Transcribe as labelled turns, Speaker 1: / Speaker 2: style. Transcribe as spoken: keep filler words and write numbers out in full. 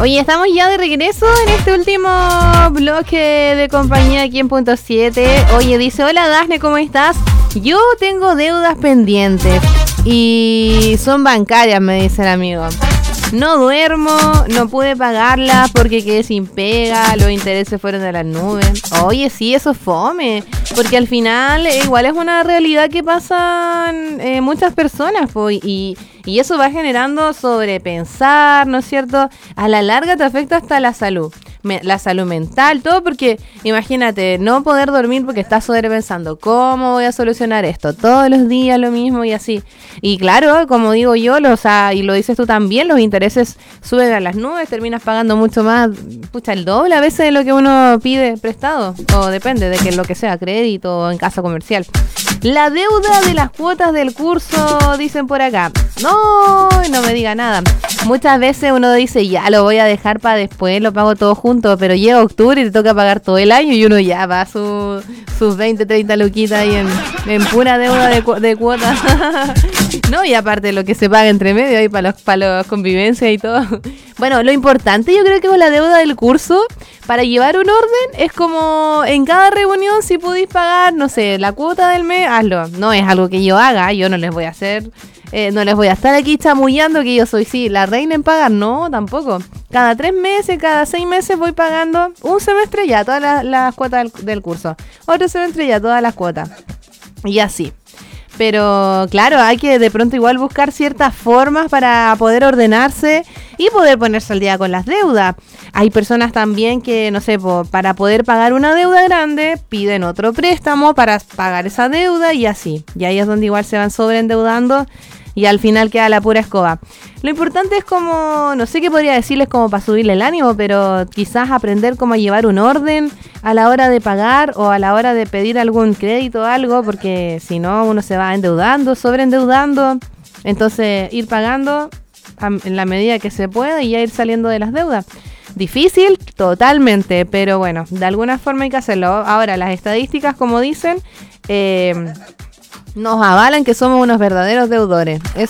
Speaker 1: Oye, estamos ya de regreso en este último bloque de compañía aquí en Punto siete. Oye, dice, hola Dafne, ¿cómo estás? Yo tengo deudas pendientes y son bancarias, me dice el amigo. No duermo, no pude pagarlas porque quedé sin pega, los intereses fueron de las nubes. Oye, sí, eso es fome, porque al final eh, igual es una realidad que pasan eh, muchas personas, pues, y, y eso va generando sobrepensar, ¿no es cierto? A la larga te afecta hasta la salud. Me, la salud mental, todo, porque imagínate, no poder dormir porque estás sobrepensando, ¿cómo voy a solucionar esto? Todos los días lo mismo y así. Y claro, como digo yo, lo, o sea, y lo dices tú también, los intereses suben a las nubes, terminas pagando mucho más, pucha, el doble a veces de lo que uno pide prestado, o depende de que lo que sea, crédito o en casa comercial. La deuda de las cuotas del curso, dicen por acá. No, no me diga nada. Muchas veces uno dice, ya lo voy a dejar para después, lo pago todo junto, pero llega octubre y te toca pagar todo el año y uno ya va su, sus veinte, treinta luquitas ahí en, en pura deuda de, cu- de cuotas. No, y aparte lo que se paga entre medio ahí para los, para los convivencias y todo. Bueno, lo importante yo creo que con la deuda del curso, para llevar un orden, es como en cada reunión si podéis pagar, no sé, la cuota del mes, hazlo. No es algo que yo haga, yo no les voy a hacer... Eh, no les voy a estar aquí chamullando que yo soy, sí, la reina en pagar, no, tampoco. Cada tres meses, cada seis meses voy pagando un semestre ya todas las, las cuotas del, del curso. Otro semestre ya todas las cuotas. Y así. Pero claro, hay que de pronto igual buscar ciertas formas para poder ordenarse y poder ponerse al día con las deudas. Hay personas también que, no sé, po, para poder pagar una deuda grande, piden otro préstamo para pagar esa deuda y así. Y ahí es donde igual se van sobreendeudando y al final queda la pura escoba. Lo importante es como, no sé qué podría decirles como para subirle el ánimo, pero quizás aprender cómo llevar un orden a la hora de pagar o a la hora de pedir algún crédito o algo, porque si no uno se va endeudando, sobreendeudando. Entonces ir pagando en la medida que se pueda y ya ir saliendo de las deudas. Difícil, totalmente, pero bueno, de alguna forma hay que hacerlo. Ahora, las estadísticas, como dicen, eh, nos avalan que somos unos verdaderos deudores. Eso